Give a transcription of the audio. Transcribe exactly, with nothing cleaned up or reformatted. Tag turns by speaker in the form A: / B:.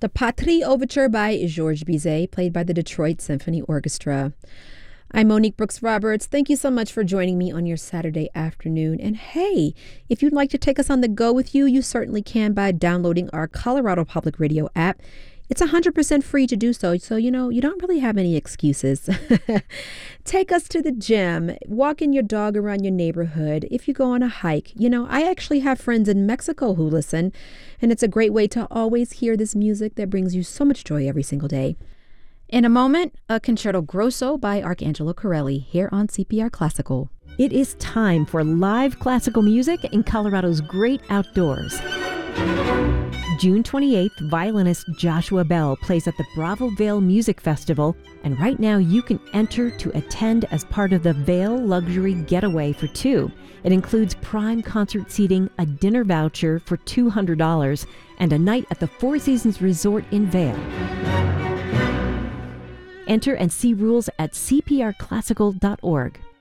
A: The Patrie Overture by Georges Bizet, played by the Detroit Symphony Orchestra. I'm Monique Brooks Roberts. Thank you so much for joining me on your Saturday afternoon. And hey, if you'd like to take us on the go with you, you certainly can by downloading our Colorado Public Radio app. It's one hundred percent free to do so, so you know, you don't really have any excuses. Take us to the gym, walking your dog around your neighborhood. If you go on a hike, you know, I actually have friends in Mexico who listen, and it's a great way to always hear this music that brings you so much joy every single day. In a moment, a Concerto Grosso by Arcangelo Corelli here on C P R Classical.
B: It is time for live classical music in Colorado's great outdoors. June twenty-eighth, violinist Joshua Bell plays at the Bravo Vale Music Festival, and right now you can enter to attend as part of the Vale Luxury Getaway for two. It includes prime concert seating, a dinner voucher for two hundred dollars, and a night at the Four Seasons Resort in Vale. Enter and see rules at c p r classical dot org.